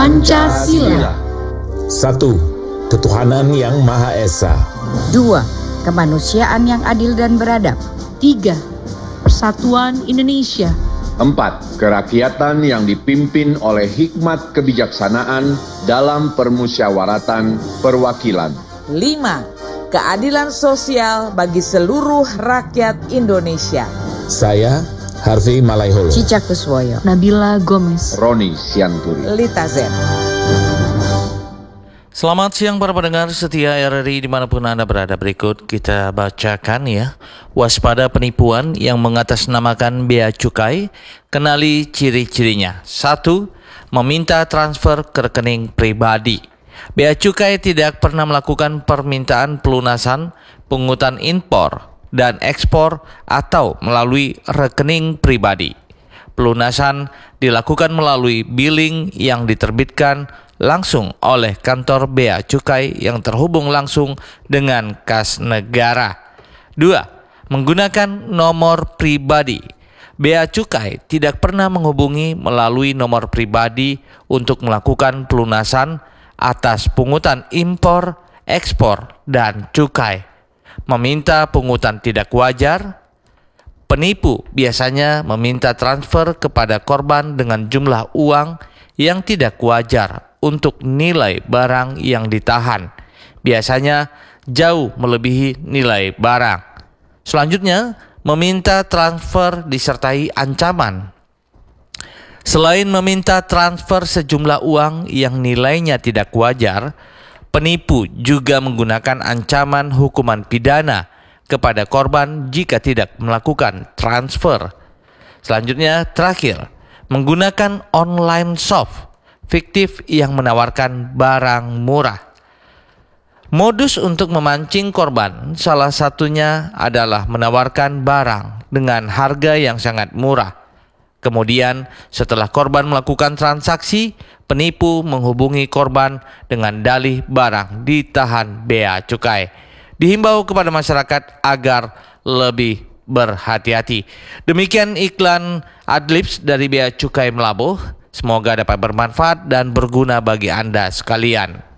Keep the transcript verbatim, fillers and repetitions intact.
Pancasila. Satu, ketuhanan yang Maha Esa. Dua, kemanusiaan yang adil dan beradab. Tiga, persatuan Indonesia. Empat, kerakyatan yang dipimpin oleh hikmat kebijaksanaan dalam permusyawaratan perwakilan. Lima, keadilan sosial bagi seluruh rakyat Indonesia. Saya, Harvey Malaiholo. Cica Kuswoyo. Nabila Gomez. Roni Sianturi. Lita Zen. Selamat siang para pendengar setia R R I dimanapun Anda berada. Berikut kita bacakan ya. Waspada penipuan yang mengatasnamakan bea cukai. Kenali ciri-cirinya. Satu, meminta transfer ke rekening pribadi. Bea cukai tidak pernah melakukan permintaan pelunasan, pungutan impor dan ekspor atau melalui rekening pribadi. Pelunasan dilakukan melalui billing yang diterbitkan langsung oleh kantor bea cukai yang terhubung langsung dengan kas negara. Dua, menggunakan nomor pribadi. Bea cukai tidak pernah menghubungi melalui nomor pribadi untuk melakukan pelunasan atas pungutan impor, ekspor, dan cukai. Meminta pungutan tidak wajar. Penipu biasanya meminta transfer kepada korban dengan jumlah uang yang tidak wajar untuk nilai barang yang ditahan. Biasanya jauh melebihi nilai barang. Selanjutnya, meminta transfer disertai ancaman. Selain meminta transfer sejumlah uang yang nilainya tidak wajar, penipu juga menggunakan ancaman hukuman pidana kepada korban jika tidak melakukan transfer. Selanjutnya, terakhir, menggunakan online shop fiktif yang menawarkan barang murah. Modus untuk memancing korban salah satunya adalah menawarkan barang dengan harga yang sangat murah. Kemudian setelah korban melakukan transaksi, penipu menghubungi korban dengan dalih barang ditahan bea cukai. Dihimbau kepada masyarakat agar lebih berhati-hati. Demikian iklan Adlibs dari Bea Cukai Melabuh. Semoga dapat bermanfaat dan berguna bagi Anda sekalian.